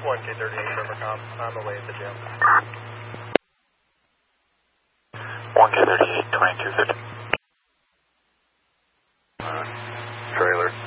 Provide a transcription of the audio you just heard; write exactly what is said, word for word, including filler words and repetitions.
one K thirty-eight, Rivercom. I'm away at the gym. one K thirty-eight, twenty-two fifty. Uh, trailer.